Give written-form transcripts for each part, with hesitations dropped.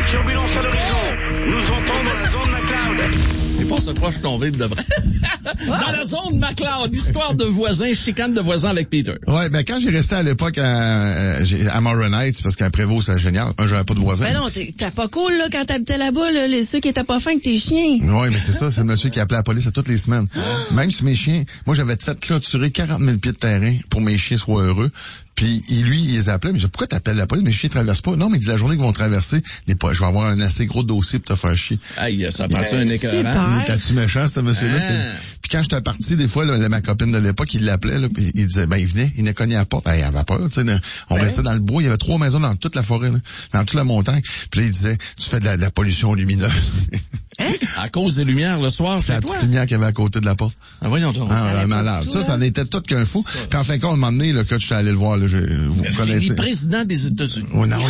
turbulence à l'horizon. Nous entrons dans la zone McLeod. C'est pas ce proche tombé de vrai. Dans la zone McLeod, histoire de voisins, chicane de voisins avec Peter. Ouais, ben quand j'ai resté à l'époque à Morin Heights, parce qu'à Prévost, c'est génial, j'avais pas de voisins. Ben non, t'as pas cool, là, quand t'habitais là-bas, là, ceux qui étaient pas fins avec tes chiens. Oui, mais c'est ça, c'est le monsieur qui appelait la police à toutes les semaines. Même si mes chiens, moi j'avais fait clôturer 40 000 pieds de terrain pour mes chiens soient heureux. Puis lui, il les appelait, mais je dis, pourquoi t'appelles la police? Mes chiens traversent pas. Non, mais il dit, la journée qu'ils vont traverser, je vais avoir un assez gros dossier pour te faire chier. Aïe, ça prend-tu un écœurant? T'as-tu méchant, ce monsieur-là? Puis quand j'étais parti, des fois, là, ma copine de l'époque, il l'appelait, là, puis il disait, ben, il venait, il venait cogner à la porte. Il avait peur, tu sais. On restait dans le bois, il y avait 3 maisons dans toute la forêt, là, dans toute la montagne. Puis là, il disait, tu fais de la pollution lumineuse. À cause des lumières le soir, c'est la petite lumière qu'il y avait à côté de la porte. Ah, voyons donc. Malade. Ça en était tout qu'un fou. Puis en fin de compte, à un moment donné, là, quand je suis allé le voir, là, vous connaissez. Il est président des États-Unis. Oh non,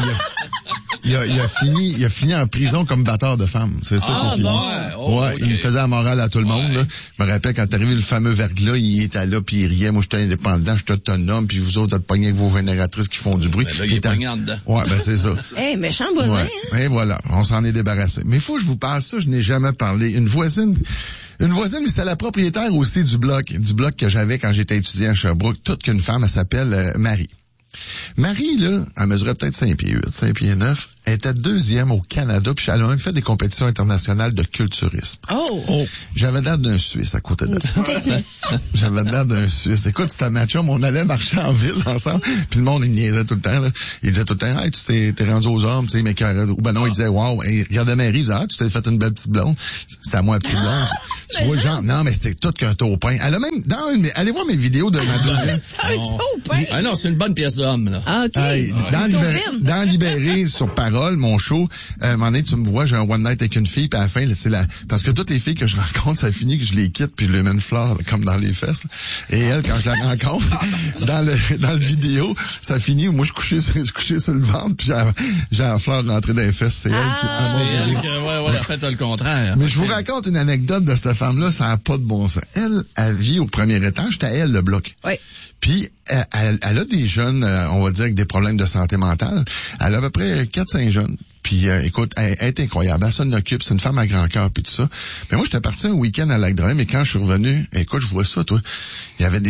il a fini en prison comme batteur de femmes. C'est ça qu'il a fini. Okay. Il faisait la morale à tout le monde, là. Je me rappelle quand t'es arrivé le fameux verglas, il était là puis il riait. Moi, j'étais indépendant, j'étais autonome, puis vous autres, vous êtes pognés avec vos génératrices qui font du bruit. Ben là, il est pogné en dedans. Ouais, ben c'est ça. Méchant voisin, ouais. Hein? Et voilà, on s'en est débarrassé. Mais il faut que je vous parle ça, je n'ai jamais parlé. Une voisine, mais c'est la propriétaire aussi du bloc que j'avais quand j'étais étudiant à Sherbrooke. Toute qu'une femme, elle s'appelle Marie. Marie, là, elle mesurait peut-être 5 pieds 8, 5 pieds 9. Elle était 2e au Canada, puis elle a même fait des compétitions internationales de culturisme. Oh! J'avais l'air d'un Suisse à côté d'elle. J'avais l'air d'un Suisse. Écoute, c'était un match-up, on allait marcher en ville ensemble, puis le monde, il niaisait tout le temps, là. Il disait tout le temps, hey, tu t'es rendu aux hommes, tu sais, mais ou ben non, il disait, wow, et regardait Marie, il disait, ah, tu t'es fait une belle petite blonde. C'était à moi, la petite blonde. Tu vois, genre, non, mais c'était tout qu'un taupin. Elle a même, allez voir mes vidéos de ma deuxième. C'est un taupin? Ah non, c'est une bonne pièce d'homme, là. Ah, OK. Hey, dans Libéré, sur Parole, mon show, à un moment donné, tu me vois, j'ai un one night avec une fille, puis à la fin, parce que toutes les filles que je rencontre, ça finit que je les quitte, puis je les mets une fleur, comme dans les fesses, là. Et elle, quand je la rencontre, dans le vidéo, ça finit où moi, je couchais sur le ventre, puis j'ai la fleur rentrée dans les fesses. C'est elle qui, ouais, en fait, le contraire. Mais je vous raconte une anecdote de cette femme-là, ça n'a pas de bon sens. Elle vit au premier étage, c'était à elle, le bloc. Oui. Puis, elle a des jeunes, on va dire, avec des problèmes de santé mentale. Elle a à peu près 4-5 jeunes. Puis, écoute, elle est incroyable. Elle s'en occupe. C'est une femme à grand cœur, puis tout ça. Mais moi, j'étais parti un week-end à Lac-Drouin, mais quand je suis revenu, écoute, je vois ça, toi. Il y avait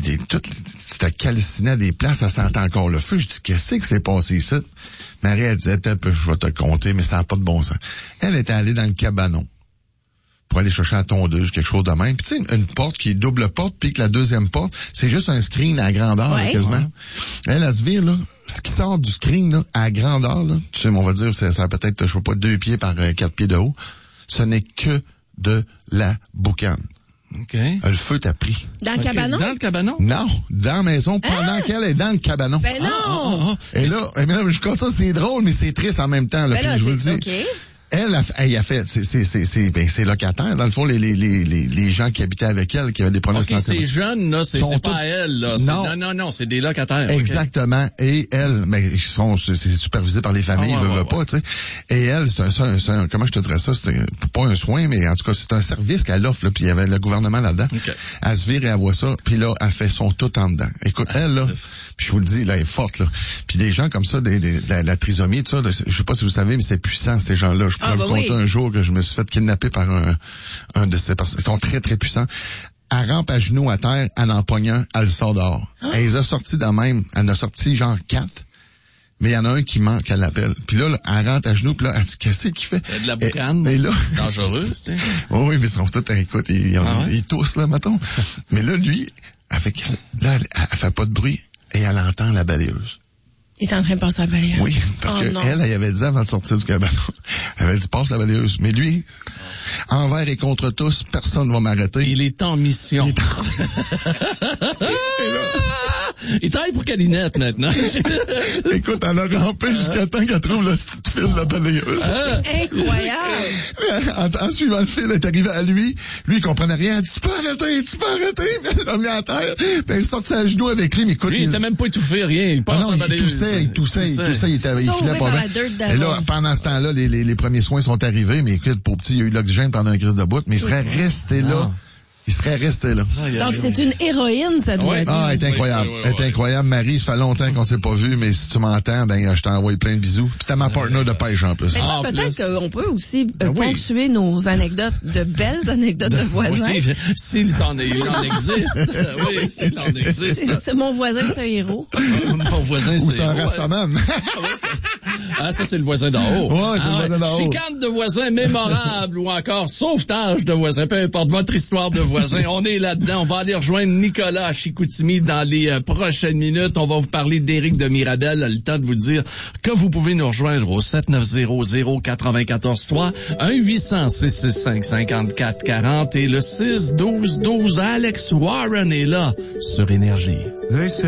c'était calciné à des places, ça sentait encore le feu. Je dis, qu'est-ce que c'est passé ici? Marie, elle disait, je vais te compter, mais ça n'a pas de bon sens. Elle était allée dans le cabanon pour aller chercher la tondeuse, quelque chose de même. Puis tu sais, une porte qui est double porte, puis que la deuxième porte, c'est juste un screen à grandeur, là, quasiment. Elle se vire, là, ce qui sort du screen, là, à grandeur, là, tu sais, on va dire, ça a peut-être, je sais pas, 2 pieds par 4 pieds de haut. Ce n'est que de la boucane. OK. Le feu t'a pris. Dans le cabanon? Dans le cabanon? Non, dans la maison, pendant qu'elle est dans le cabanon. Ben non! Et là, je crois ça, c'est drôle, mais c'est triste en même temps, là, ben là, je vous le dis. OK. Elle a fait, c'est locataire, dans le fond, les gens qui habitaient avec elle, qui avaient des problèmes de santé. Ces jeunes, là, c'est pas à elle, là. Non, c'est des locataires. Exactement. Okay. Et elle, mais c'est supervisé par les familles, veulent pas, tu sais. Et elle, c'est un, comment je te dirais ça, c'était pas un soin, mais en tout cas, c'est un service qu'elle offre, là, puis il y avait le gouvernement là-dedans. Okay. Elle se vire et elle voit ça, puis là, elle fait son tout en dedans. Écoute, elle, là, puis je vous le dis, là, elle est forte, là. Puis des gens comme ça, la trisomie, tout ça, je sais pas si vous savez, mais c'est puissant, ces gens-là. Je peux vous conter un jour que je me suis fait kidnapper par un de ces personnes. Ils sont très, très puissants. Elle rampe à genoux à terre, elle en pogne un, elle le sort dehors. Elle les a sortis de même. Elle en a sorti genre 4. Mais il y en a un qui manque, elle l'appelle. Puis là, elle rentre à genoux, puis là, elle dit, qu'est-ce qu'il fait? Il y a de la boucane. Et là. Dangereuse, tu sais. Oui, mais ils sont tous, écoute, ils toussent, là, mettons. Mais là, lui, elle fait pas de bruit, et elle entend la balayeuse. Il est en train de passer la balayeuse. Oui, parce elle avait dit avant de sortir du cabanon, elle avait dit, passe la balayeuse. Mais lui, envers et contre tous, personne ne va m'arrêter. Il est en mission. Il travaille pour Calinette, maintenant. Écoute, elle a rampé jusqu'à temps qu'elle trouve le petit fil de la balayeuse. Incroyable! En suivant le fil, elle est arrivée à lui. Lui, il comprenait rien. Elle dit, tu peux arrêter. Elle l'a mis à terre. Puis elle est sortie à genoux avec lui. Mais écoute, lui, il était même pas étouffé, rien. Il passe en balayeuse. Il toussait. Il filait pas bien. Et là, pendant ce temps-là, les premiers soins sont arrivés. Mais écoute, pour petit, il y a eu de l'oxygène pendant un crise de bout. Mais il serait resté là. il serait resté là. Donc, c'est une héroïne, ça doit être. Ah, elle est incroyable. Elle est incroyable. Marie, ça fait longtemps qu'on s'est pas vu, mais si tu m'entends, ben, je t'envoie plein de bisous. Puis t'as ma partner de pêche, en plus. Mais peut-être qu'on peut aussi ponctuer nos anecdotes, de belles anecdotes de voisins. Oui, s'il en existe. Oui, s'il en existe. C'est mon voisin, c'est un héros. Mon voisin, Ou c'est c'est un restaurant. Ah, ça, c'est le voisin d'en haut. Ouais, c'est le voisin d'en haut. Chicane de voisins mémorable ou encore sauvetage de voisins. Peu importe votre histoire de voisins. On est là-dedans. On va aller rejoindre Nicolas à Chicoutimi dans les prochaines minutes. On va vous parler d'Éric de Mirabel. Le temps de vous dire que vous pouvez nous rejoindre au 7900-943, 1-800-665-5440 et le 6-12-12. Alex Warren est là sur Énergie.